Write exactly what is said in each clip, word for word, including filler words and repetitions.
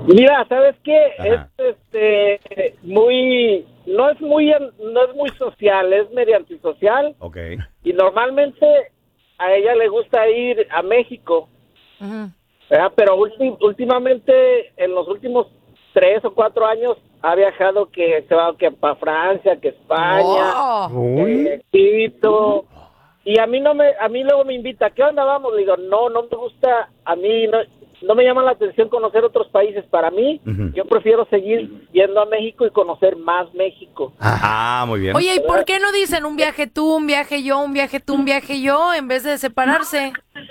Mira, ¿sabes qué? Ajá. Es este muy no es muy no es muy social, es medio antisocial. Ok. Y normalmente a ella le gusta ir a México. Ujú. ¿Verdad? Pero ulti- últimamente, en los últimos tres o cuatro años, ha viajado que se va que para Francia, que España, Oh. que Egipto. Y a mí no me, a mí luego me invita, ¿qué onda vamos? Le digo, no, no me gusta, a mí no, no me llama la atención conocer otros países. Para mí, Ujú. yo prefiero seguir yendo a México y conocer más México. Ah, muy bien. Oye, ¿y por qué no dicen un viaje tú, un viaje yo, un viaje tú, un viaje yo, en vez de separarse?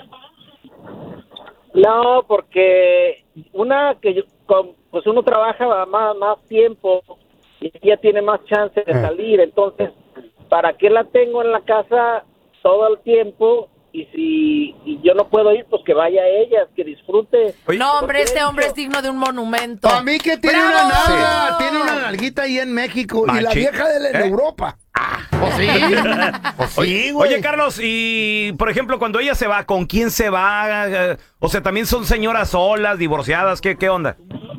No, porque una que yo, con, pues uno trabaja más, más tiempo y ella tiene más chance de salir, entonces, ¿para qué la tengo en la casa todo el tiempo? Y si y yo no puedo ir, pues que vaya ella, que disfrute. Oye, No, hombre, este hombre es digno de un monumento. Para mí que tiene ¡Bravo! una nalga, tiene una nalguita ahí en México y la Machi. vieja de la- en ¿Eh? Europa. Pues sí. Pues sí, Oye, güey. oye, Carlos, y por ejemplo, cuando ella se va, ¿con quién se va? Eh, O sea, también son señoras solas, divorciadas, ¿qué, qué onda?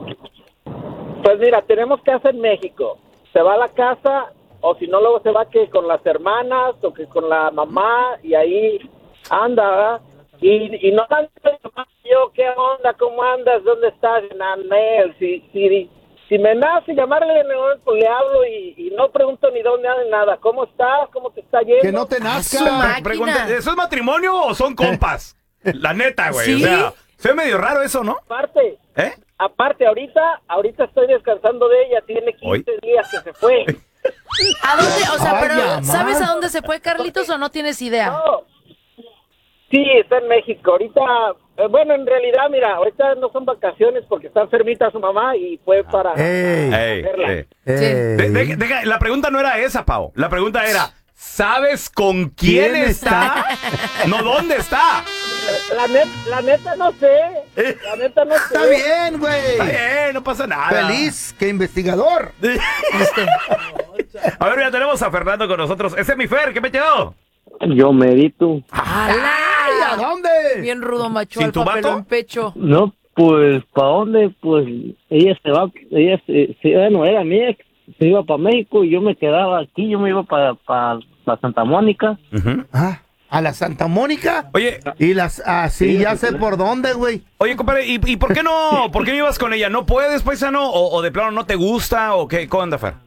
Pues mira, tenemos casa en México. Se va a la casa, o si no, luego se va que con las hermanas, o que con la mamá, y ahí anda, ¿verdad? Y, y no tanto yo, ¿qué onda? ¿Cómo andas? ¿Dónde estás? Nanel, si, si, si me nace llamarle, pues le hablo y, y no pregunto ni dónde anda ni nada. ¿Cómo estás? ¿Cómo te está yendo? Que no te Su nazca. máquina. Pregunta, ¿eso es matrimonio o son compas? La neta, güey. ¿Sí? O sea, se ve medio raro eso, ¿no? Aparte, ¿Eh? aparte, ahorita, ahorita estoy descansando de ella. Tiene quince ¿Hoy? días que se fue. ¿A dónde? O sea, Ay, pero amá. ¿sabes a dónde se fue Carlitos o no tienes idea? No. Sí, está en México. Ahorita, eh, bueno, en realidad, mira, ahorita no son vacaciones porque está enfermita su mamá y fue para Ey, Ey, verla. ey. ey. De- de- deja, la pregunta no era esa, Pau. La pregunta era, ¿sabes con quién, ¿Quién está? No, ¿dónde está? La, net- la neta no sé. La neta no sé. Está bien, güey. Está bien, no pasa nada. Feliz que investigador. Este, A ver, ya tenemos a Fernando con nosotros. Ese es mi Fer, ¿qué me quedó? Yo medito. Ay, ¿a ¡Hala! dónde? Bien rudo, macho, ¿Sin al tu papel vato? en pecho. No, pues, ¿para dónde? Pues, ella se va, ella se, se bueno, era mi ex, se iba para México y yo me quedaba aquí, yo me iba para pa, pa Santa Mónica. Ujú. Ah, a la Santa Mónica. Oye, Y las, así Sí, ya sí, sé sí. por dónde, güey. oye, compadre, ¿y, y por qué no? ¿Por qué no ibas con ella? ¿No puedes, paisano? ¿O, o de plano no te gusta? ¿O qué? ¿Cómo anda, Fer?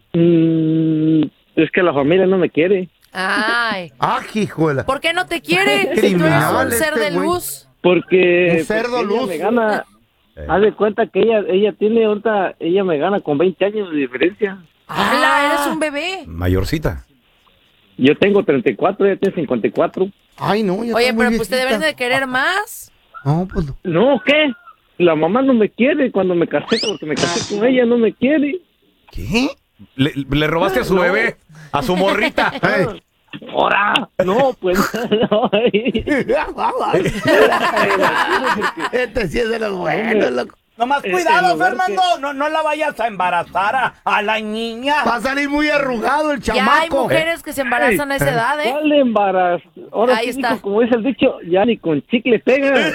Mm, es que la familia no me quiere. Ay, Ah, hijuela. ¿por qué no te quiere? Si tú eres Criminal un ser este de güey. luz. Porque, Un cerdo porque ella luz. me gana, Eh. haz de cuenta que ella, ella tiene ahorita, ella me gana con veinte años de diferencia. ¡Hala! Eres un bebé. Mayorcita. Yo tengo treinta y cuatro, ella tiene cincuenta y cuatro. Ay, no, ya Oye, está muy pero pues te viejita. deben de querer más. No, pues. No, ¿qué? La mamá no me quiere cuando me casé, porque me casé con ella, no me quiere. ¿Qué? ¿Le, le robaste a su No. bebé? ¿A su morrita? Ey. Ahora, no, pues no. Este sí es de los buenos, loco. Nomás Eh, cuidado, en lugar Fernando. No, no la vayas a embarazar a, a la niña. Va a salir muy arrugado el Ya hay chamaco. mujeres que se embarazan a esa edad, ¿eh? ¿Cuál embarazo? Ahora Ahí sí, está. dijo, como dice el dicho, ya ni con chicle pega.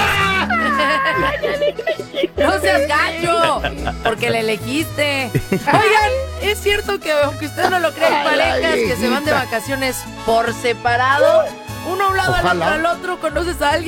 No seas gacho, porque le elegiste. Oigan, es cierto que aunque usted no lo crea, hay Ay, la parejas que se van de viejita. vacaciones por separado, uno a un lado, al otro Ojalá. al otro, conoces a alguien